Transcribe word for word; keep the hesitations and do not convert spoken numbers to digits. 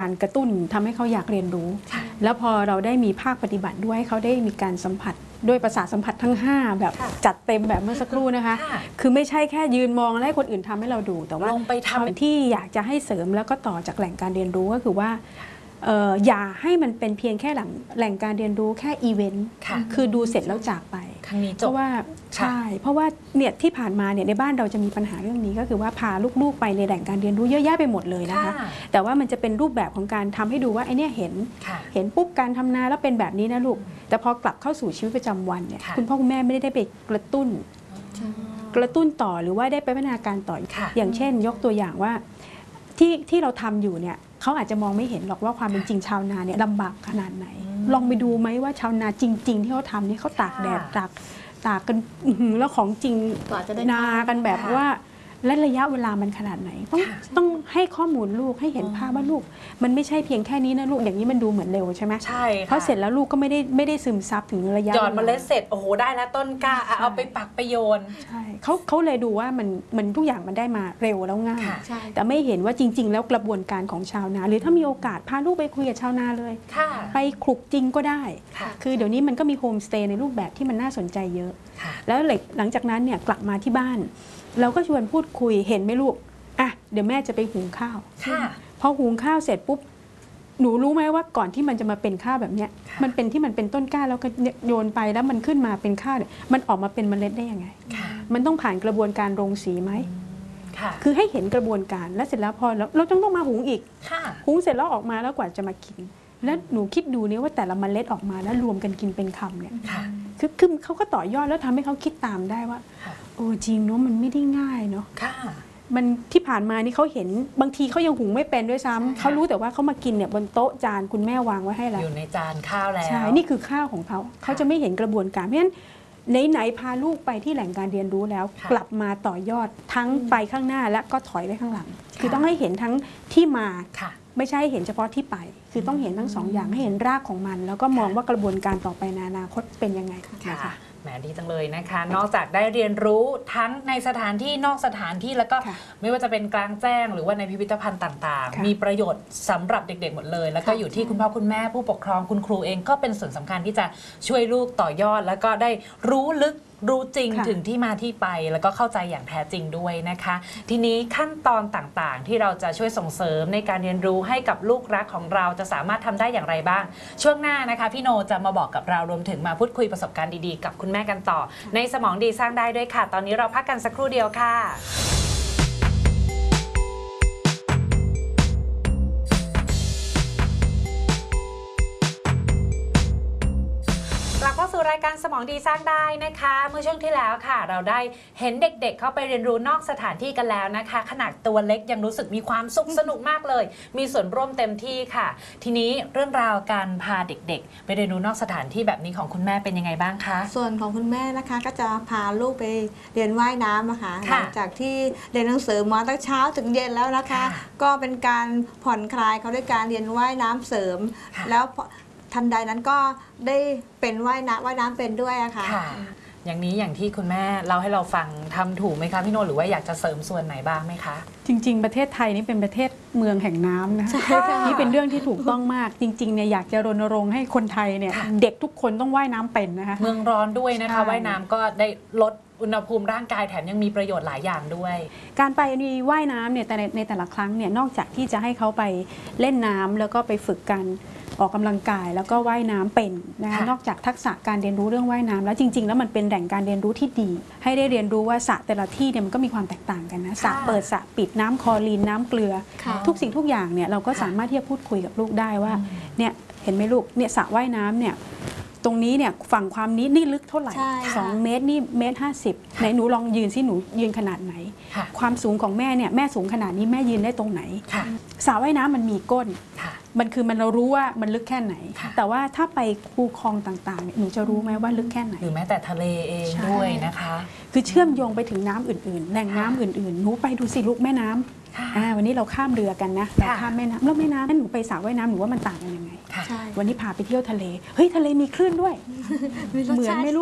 การกระตุ้นทำให้เขาอยากเรียนรู้แล้วพอเราได้มีภาคปฏิบัติด้วยเขาได้มีการสัมผัสด้วยประสาทสัมผัสทั้งห้าแบบจัดเต็มแบบเมื่อสักครู่นะคะคือไม่ใช่แค่ยืนมองและให้คนอื่นทำให้เราดูแต่ว่าลงไปทำที่อยากจะให้เสริมแล้วก็ต่อจากแหล่งการเรียนรู้ก็คือว่าอย่าให้มันเป็นเพียงแค่แหล่งการเรียนรู้แค่อีเวนต์คือดูเสร็จแล้วจากไปเพราะว่าใช่เพราะว่าเนี่ยที่ผ่านมาเนี่ยในบ้านเราจะมีปัญหาเรื่องนี้ก็คือว่าพาลูกๆไปในแหล่งการเรียนรู้เยอะแยะไปหมดเลยนะคะแต่ว่ามันจะเป็นรูปแบบของการทำให้ดูว่าไอ้เนี่ยเห็นเห็นปุ๊บการทำนาแล้วเป็นแบบนี้นะลูกแต่พอกลับเข้าสู่ชีวิตประจำวันเนี่ยคุณพ่อคุณแม่ไม่ได้ไปกระตุ้นกระตุ้นต่อหรือว่าได้ไปพัฒนาการต่ออย่างเช่นยกตัวอย่างว่าที่ที่เราทำอยู่เนี่ยเขาอาจจะมองไม่เห็นหรอกว่าความเป็นจริงชาวนาเนี่ยลำบากขนาดไหนลองไปดูไหมว่าชาวนาจริงๆที่เขาทำนี่เขาตากแดดตากตากกันแล้วของจริงนากันแบบว่าและระยะเวลามันขนาดไหนต้องต้องให้ข้อมูลลูกให้เห็นภาพว่าลูกมันไม่ใช่เพียงแค่นี้นะลูกอย่างนี้มันดูเหมือนเร็วใช่ไหมใช่เพราะเสร็จแล้วลูกก็ไม่ได้ไม่ได้ซึมซับถึงระยะหยอดเมล็ดเสร็จโอ้โหได้แล้วต้นกล้าเอาไปปักไปโยนใช่เขาเขาเลยดูว่ามันมันทุกอย่างมันได้มาเร็วแล้วง่ายแต่ไม่เห็นว่าจริงๆแล้วกระบวนการของชาวนาหรือถ้ามีโอกาสพาลูกไปคุยกับชาวนาเลยไปคลุกจริงก็ได้คือเดี๋ยวนี้มันก็มีโฮมสเตย์ในรูปแบบที่มันน่าสนใจเยอะแล้วหลังจากนั้นเนี่ยกลับมาที่บ้านเราก็ชวนพูดคุยเห็นไหมลูกอ่ะเดี๋ยวแม่จะไปหุงข้าวพอหุงข้าวเสร็จปุ๊บหนูรู้ไหมว่าก่อนที่มันจะมาเป็นข้าวแบบเนี้ยมันเป็นที่มันเป็นต้นกล้าแล้วก็โยนไปแล้วมันขึ้นมาเป็นข้าวเนี่ยมันออกมาเป็นเมล็ดได้ยังไงมันต้องผ่านกระบวนการโรงสีไหมคือให้เห็นกระบวนการแล้วเสร็จแล้วพอเราต้องต้องมาหุงอีกหุงเสร็จแล้วออกมาแล้วกว่าจะมากินแล้วหนูคิดดูเนี่ยว่าแต่ละเมล็ดออกมาแล้วรวมกันกินเป็นคำเนี่ยคือคือเขาก็ต่อยอดแล้วทำให้เขาคิดตามได้ว่าโอ้จริงเนาะมันไม่ได้ง่ายเนาะมันที่ผ่านมานี่เขาเห็นบางทีเขายังหุงไม่เป็นด้วยซ้ำเขารู้แต่ว่าเขามากินเนี่ยบนโต๊ะจานคุณแม่วางไว้ให้แล้วอยู่ในจานข้าวแล้วใช่นี่คือข้าวของเขาเขาจะไม่เห็นกระบวนการเพราะฉะนั้นไหนๆพาลูกไปที่แหล่งการเรียนรู้แล้วกลับมาต่อยอดทั้งไปข้างหน้าและก็ถอยไปข้างหลังคือต้องให้เห็นทั้งที่มาไม่ใช่เห็นเฉพาะที่ไปคือต้องเห็นทั้งสองอย่างให้เห็นรากของมันแล้วก็มองว่ากระบวนการต่อไปในอนาคตเป็นยังไงนะคะแหมดีจังเลยนะคะนอกจากได้เรียนรู้ทั้งในสถานที่นอกสถานที่แล้วก็ไม่ว่าจะเป็นกลางแจ้งหรือว่าในพิพิธภัณฑ์ต่างๆมีประโยชน์สำหรับเด็กๆหมดเลยแล้วก็อยู่ที่คุณพ่อคุณแม่ผู้ปกครองคุณครูเองก็เป็นส่วนสำคัญที่จะช่วยลูกต่อยอดแล้วก็ได้รู้ลึกรู้จริงถึงที่มาที่ไปแล้วก็เข้าใจอย่างแท้จริงด้วยนะคะทีนี้ขั้นตอนต่างๆที่เราจะช่วยส่งเสริมในการเรียนรู้ให้กับลูกรักของเราจะสามารถทำได้อย่างไรบ้างช่วงหน้านะคะพี่โนจะมาบอกกับเรารวมถึงมาพูดคุยประสบการณ์ดีๆกับคุณแม่กันต่อในสมองดีสร้างได้ด้วยค่ะตอนนี้เราพักกันสักครู่เดียวค่ะกลับเข้าสู่รายการสมองดีสร้างได้นะคะเมื่อช่วงที่แล้วค่ะเราได้เห็นเด็กๆ เ, เข้าไปเรียนรู้นอกสถานที่กันแล้วนะคะขนาดตัวเล็กยังรู้สึกมีความสุขสนุกมากเลยมีส่วนร่วมเต็มที่ค่ะทีนี้เรื่องราวการพาเด็กๆไปเรียนรู้นอกสถานที่แบบนี้ของคุณแม่เป็นยังไงบ้างคะส่วนของคุณแม่นะคะก็จะพาลูกไปเรียนว่ายน้ำนะคะหลังจากที่เรียนหนังสือมาตั้งเช้าถึงเย็นแล้วนะคะก็เป็นการผ่อนคลายเขาด้วยการเรียนว่ายน้ำเสริมแล้วทันใดนั้นก็ได้เป็นว่ายน้ำว่ายน้ำเป็นด้วยอะค่ะอย่างนี้อย่างที่คุณแม่เล่าให้เราฟังทำถูกไหมคะพี่โนหรือว่าอยากจะเสริมส่วนไหนบ้างไหมคะจริงๆประเทศไทยนี่เป็นประเทศเมืองแห่งน้ำนะคะนี่เป็นเรื่องที่ถูกต้องมากจริงๆเนี่ยอยากจะรณรงค์ให้คนไทยเนี่ยเด็กทุกคนต้องว่ายน้ำเป็นนะคะเมืองร้อนด้วยนะคะว่ายน้ำก็ได้ลดอุณหภูมิร่างกายแถมยังมีประโยชน์หลายอย่างด้วยการไปมีว่ายน้ำเนี่ยแต่ในแต่ละครั้งเนี่ยนอกจากที่จะให้เขาไปเล่นน้ำแล้วก็ไปฝึกกันออกกำลังกายแล้วก็ว่ายน้ำเป็นนะคะนอกจากทักษะการเรียนรู้เรื่องว่ายน้ำแล้วจริงๆแล้วมันเป็นแหล่งการเรียนรู้ที่ดีให้ได้เรียนรู้ว่าสระแต่ละที่เนี่ยมันก็มีความแตกต่างกันนะสระเปิดสระปิดน้ำคลอรีนน้ำเกลือทุกสิ่งทุกอย่างเนี่ยเราก็สามารถที่จะพูดคุยกับลูกได้ว่าเนี่ยเห็นไหมลูกเนี่ยสระว่ายน้ำเนี่ยตรงนี้เนี่ยฝั่งความนี้นี่ลึกเท่าไหร่สองเมตรนี่เมตรห้าสิบไหนหนูลองยืนสิหนูยืนขนาดไหนความสูงของแม่เนี่ยแม่สูงขนาดนี้แม่ยืนได้ตรงไหนสระว่ายน้ำมันมีก้นมันคือมันเรารู้ว่ามันลึกแค่ไหนแต่ว่าถ้าไปคูคลองต่างๆเนี่ยหนูจะรู้ไหมว่าลึกแค่ไหนหรือแม้แต่ทะเลเองด้วยนะคะคือเชื่อมโยงไปถึงน้ำอื่นๆแหล่งน้ำอื่นๆหนูไปดูสิลูกแม่น้ำวันนี้เราข้ามเรือกันนะเราข้ามแม่น้ำแล้วแม่น้ำหนูไปสระว่ายน้ำหนูว่ามันต่างกันยังไงวันนี้พาไปเที่ยวทะเลเฮ้ยทะเลมีคลื่นด้วยเหมือนไม่รู้